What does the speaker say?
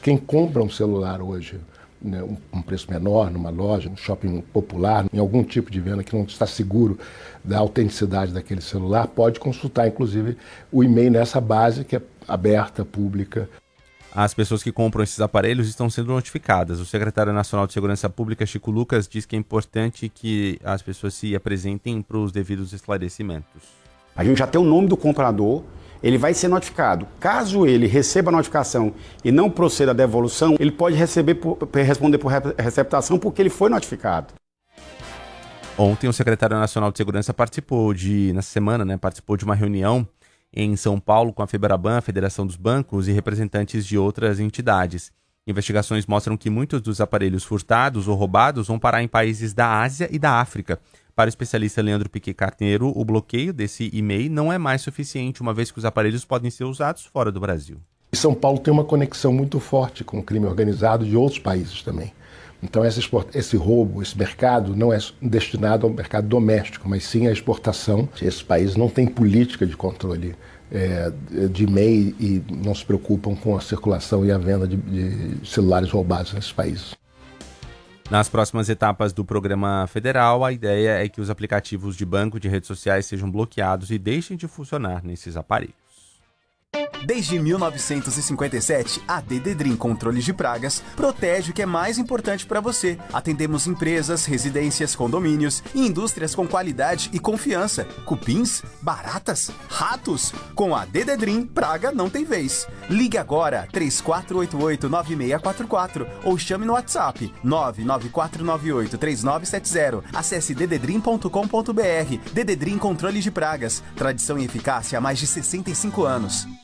Quem compra um celular hoje, né, um preço menor numa loja, num shopping popular, em algum tipo de venda que não está seguro da autenticidade daquele celular, pode consultar, inclusive, o e-mail nessa base que é aberta, pública. As pessoas que compram esses aparelhos estão sendo notificadas. O secretário nacional de Segurança Pública, Chico Lucas, diz que é importante que as pessoas se apresentem para os devidos esclarecimentos. A gente já tem o nome do comprador, ele vai ser notificado. Caso ele receba a notificação e não proceda a devolução, ele pode responder por receptação porque ele foi notificado. Ontem o secretário nacional de Segurança participou de uma reunião em São Paulo com a Febraban, a Federação dos Bancos e representantes de outras entidades. Investigações mostram que muitos dos aparelhos furtados ou roubados vão parar em países da Ásia e da África. Para o especialista Leandro Piquet Carneiro, o bloqueio desse e-mail não é mais suficiente, uma vez que os aparelhos podem ser usados fora do Brasil. São Paulo tem uma conexão muito forte com o crime organizado de outros países também. Então esse roubo, esse mercado não é destinado ao mercado doméstico, mas sim à exportação. Esses países não têm política de controle de e-mail e não se preocupam com a circulação e a venda de celulares roubados nesses países. Nas próximas etapas do programa federal, a ideia é que os aplicativos de banco e de redes sociais sejam bloqueados e deixem de funcionar nesses aparelhos. Desde 1957, a Dededrim Controles de Pragas protege o que é mais importante para você. Atendemos empresas, residências, condomínios e indústrias com qualidade e confiança. Cupins, baratas, ratos. Com a Dededrim, praga não tem vez. Ligue agora 3488-9644 ou chame no WhatsApp 99498-3970. Acesse dededrim.com.br. Dededrim Controles de Pragas. Tradição e eficácia há mais de 65 anos.